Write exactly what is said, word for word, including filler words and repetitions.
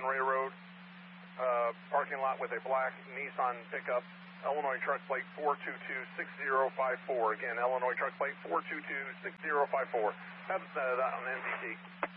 on Ray Road, uh, parking lot with a black Nissan pickup, Illinois truck plate four two two six zero five four. Again, Illinois truck plate four two two six zero five four. That's uh, that on N B C.